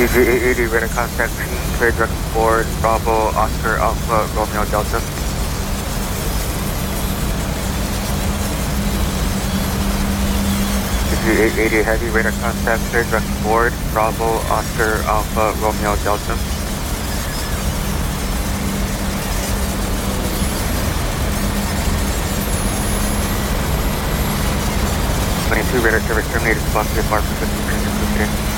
CG880, radar contact, clear direct forward, Bravo, Oscar, Alpha, Romeo, Delta. CG880, heavy radar contact, clear direct forward, Bravo, Oscar, Alpha, Romeo, Delta. 22 radar service terminated, Fox Mark 53.